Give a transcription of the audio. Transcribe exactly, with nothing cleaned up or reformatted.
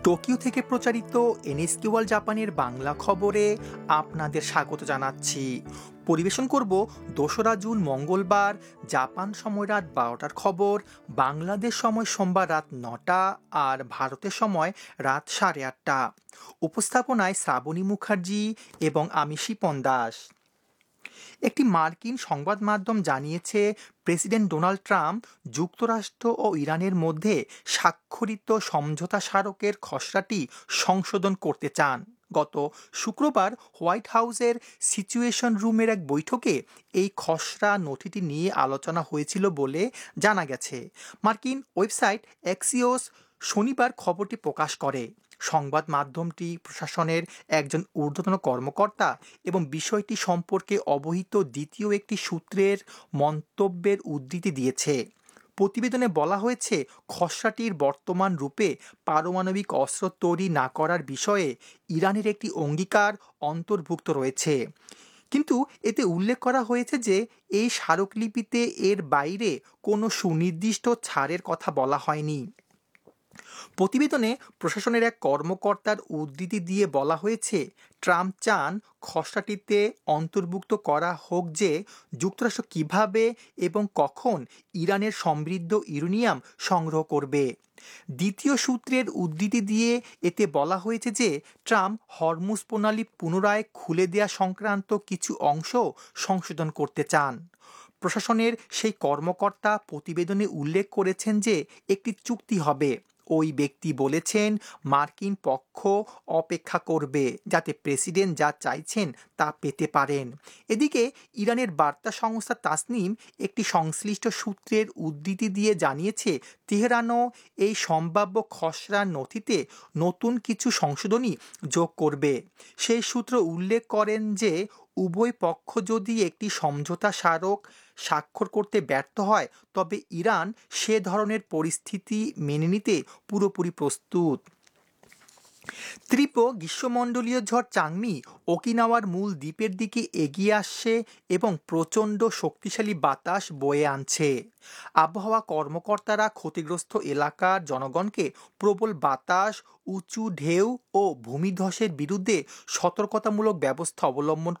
Tokyo থেকে প্রচারিত NSK world জাপানের বাংলা খবরে আপনাদের স্বাগত জানাচ্ছি। পরিবেশন করব দোসরা জুন মঙ্গলবার জাপান সময় রাত বারোটার খবর, বাংলাদেশ সময় সোমবার রাত নটা আর ভারতের সময় রাত সাড়ে আটটা। উপস্থাপনায় শ্রাবণী মুখার্জি এবং আমি শিপন দাস। একটি মার্কিন সংবাদ মাধ্যম জানিয়েছে, প্রেসিডেন্ট ডোনাল্ড ট্রাম্প যুক্তরাষ্ট্র ও ইরানের মধ্যে স্বাক্ষরিত সমঝোতা স্মারকের খসড়াটি সংশোধন করতে চান। গত শুক্রবার হোয়াইট হাউসের সিচুয়েশন রুমের এক বৈঠকে এই খসড়া নথিটি নিয়ে আলোচনা হয়েছিল বলে জানা গেছে। মার্কিন ওয়েবসাইট এক্সিওস শনিবার খবরটি প্রকাশ করে। সংবাদ মাধ্যমটি প্রশাসনের একজন ঊর্ধ্বতন কর্মকর্তা এবং বিষয়টি সম্পর্কে অবহিত দ্বিতীয় একটি সূত্রের মন্তব্যের উদ্ধৃতি দিয়েছে। প্রতিবেদনে বলা হয়েছে, খসড়াটির বর্তমান রূপে পারমাণবিক অস্ত্র তৈরি না করার বিষয়ে ইরানের একটি অঙ্গীকার অন্তর্ভুক্ত রয়েছে, কিন্তু এতে উল্লেখ করা হয়েছে যে এই স্মারকলিপিতে এর বাইরে কোনো সুনির্দিষ্ট ছাড়ের কথা বলা হয়নি। প্রতিবেদনে প্রশাসনের এক কর্মকর্তার উদ্ধৃতি দিয়ে বলা হয়েছে, ট্রাম্প চান খসড়াটিতে অন্তর্ভুক্ত করা হোক যে যুক্তরাষ্ট্র কিভাবে এবং কখন ইরানের সমৃদ্ধ ইউরেনিয়াম সংগ্রহ করবে। দ্বিতীয় সূত্রের উদ্ধৃতি দিয়ে এতে বলা হয়েছে যে ট্রাম্প হরমুজ প্রণালী পুনরায় খুলে দেয়া সংক্রান্ত কিছু অংশ সংশোধন করতে চান। প্রশাসনের সেই কর্মকর্তা প্রতিবেদনে উল্লেখ করেছেন যে একটি চুক্তি হবে। ওই ব্যক্তি বলেছেন, মার্কিন পক্ষ অপেক্ষা করবে যাতে প্রেসিডেন্ট যা চাইছেন তা পেতে পারেন। এদিকে ইরানের বার্তা সংস্থা তাসনিম একটি সংশ্লিষ্ট সূত্রের উদ্ধৃতি দিয়ে জানিয়েছে, তেহরানও এই সম্ভাব্য খসড়া নথিতে নতুন কিছু সংশোধনী যোগ করবে। সেই সূত্র উল্লেখ করেন যে উভয় পক্ষ যদি একটি সমঝোতা স্মারক স্বাক্ষর করতে ব্যর্থ হয় তবে ইরান সে ধরনের পরিস্থিতি মেনে নিতে পুরোপুরি প্রস্তুত। তীব্র গ্রীষ্মমণ্ডলীয় ঝড় চাংমি ওকিনাওয়ার মূল দ্বীপের দিকে এগিয়ে আসছে এবং প্রচণ্ড শক্তিশালী বাতাস বয়ে আনছে। আবহাওয়া কর্মকর্তারা ক্ষতিগ্রস্ত এলাকার জনগণকে প্রবল বাতাস, উঁচু ঢেউ ও ভূমিধসের বিরুদ্ধে সতর্কতামূলক ব্যবস্থা অবলম্বন